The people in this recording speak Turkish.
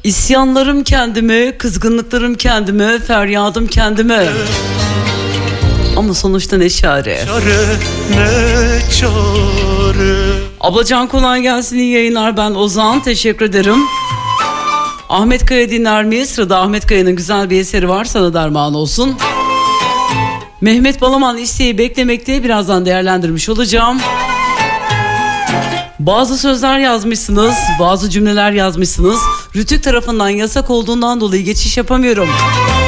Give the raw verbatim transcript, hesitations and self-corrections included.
İsyanlarım kendime, kızgınlıklarım kendime, feryadım kendime. Ama sonuçta ne çare? Çare ne çare. Ablacan kolay gelsin, iyi yayınlar, ben Ozan, teşekkür ederim. Ahmet Kaya dinler miyiz? Sırada Ahmet Kaya'nın güzel bir eseri var, sana derman olsun. Mehmet Balaman isteği beklemekte, birazdan değerlendirmiş olacağım. Bazı sözler yazmışsınız, bazı cümleler yazmışsınız. Rütük tarafından yasak olduğundan dolayı geçiş yapamıyorum.